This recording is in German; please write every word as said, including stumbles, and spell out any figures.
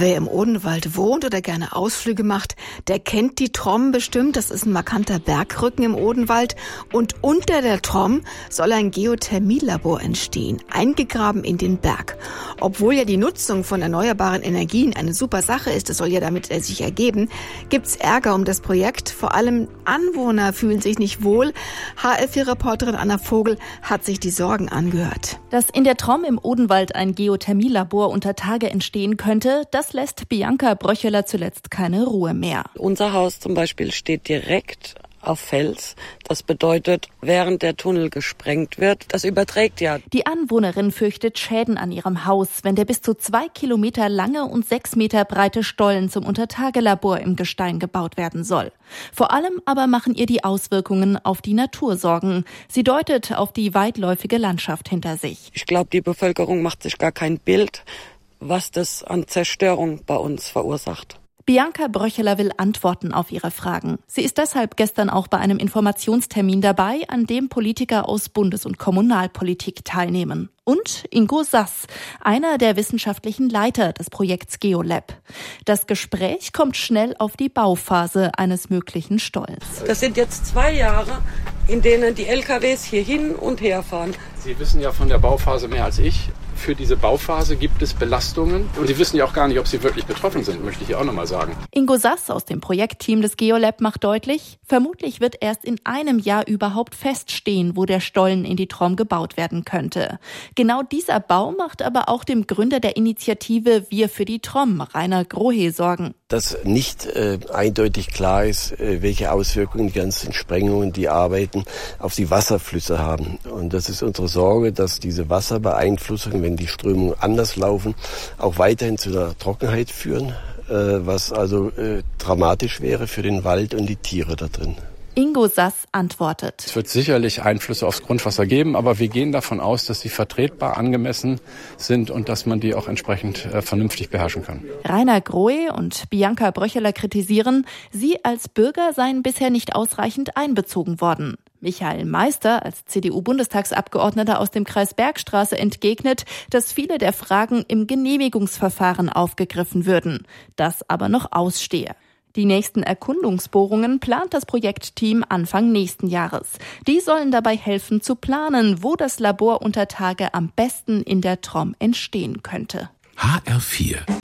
Wer im Odenwald wohnt oder gerne Ausflüge macht, der kennt die Tromm bestimmt. Das ist ein markanter Bergrücken im Odenwald. Und unter der Tromm soll ein Geothermielabor entstehen, eingegraben in den Berg. Obwohl ja die Nutzung von erneuerbaren Energien eine super Sache ist, das soll ja damit sich ergeben, gibt's Ärger um das Projekt. Vor allem Anwohner fühlen sich nicht wohl. H L vier Reporterin Anna Vogel hat sich die Sorgen angehört. Dass in der Tromm im Odenwald ein Geothermielabor unter Tage entstehen könnte, das lässt Bianca Bröcheler zuletzt keine Ruhe mehr. Unser Haus zum Beispiel steht direkt auf Fels. Das bedeutet, während der Tunnel gesprengt wird, das überträgt ja. Die Anwohnerin fürchtet Schäden an ihrem Haus, wenn der bis zu zwei Kilometer lange und sechs Meter breite Stollen zum Untertagelabor im Gestein gebaut werden soll. Vor allem aber machen ihr die Auswirkungen auf die Natur Sorgen. Sie deutet auf die weitläufige Landschaft hinter sich. Ich glaube, die Bevölkerung macht sich gar kein Bild, was das an Zerstörung bei uns verursacht. Bianca Bröcheler will Antworten auf ihre Fragen. Sie ist deshalb gestern auch bei einem Informationstermin dabei, an dem Politiker aus Bundes- und Kommunalpolitik teilnehmen. Und Ingo Sass, einer der wissenschaftlichen Leiter des Projekts GeoLab. Das Gespräch kommt schnell auf die Bauphase eines möglichen Stollens. Das sind jetzt zwei Jahre, in denen die L K Ws hier hin und her fahren. Sie wissen ja von der Bauphase mehr als ich. Für diese Bauphase gibt es Belastungen. Und Sie wissen ja auch gar nicht, ob Sie wirklich betroffen sind, möchte ich hier auch nochmal sagen. Ingo Sass aus dem Projektteam des GeoLab macht deutlich, vermutlich wird erst in einem Jahr überhaupt feststehen, wo der Stollen in die Tromm gebaut werden könnte. Genau dieser Bau macht aber auch dem Gründer der Initiative Wir für die Tromm, Rainer Grohe, Sorgen. Dass nicht äh, eindeutig klar ist, äh, welche Auswirkungen die ganzen Sprengungen, die Arbeiten auf die Wasserflüsse haben. Und das ist unsere Sorge, dass diese Wasserbeeinflussungen, wenn die Strömungen anders laufen, auch weiterhin zu der Trockenheit führen, äh, was also äh, dramatisch wäre für den Wald und die Tiere da drin. Ingo Sass antwortet. Es wird sicherlich Einflüsse aufs Grundwasser geben, aber wir gehen davon aus, dass sie vertretbar, angemessen sind und dass man die auch entsprechend äh, vernünftig beherrschen kann. Rainer Grohe und Bianca Bröcheler kritisieren, sie als Bürger seien bisher nicht ausreichend einbezogen worden. Michael Meister als C D U-Bundestagsabgeordneter aus dem Kreis Bergstraße entgegnet, dass viele der Fragen im Genehmigungsverfahren aufgegriffen würden, das aber noch ausstehe. Die nächsten Erkundungsbohrungen plant das Projektteam Anfang nächsten Jahres. Die sollen dabei helfen zu planen, wo das Labor unter Tage am besten in der Tromm entstehen könnte. H R vier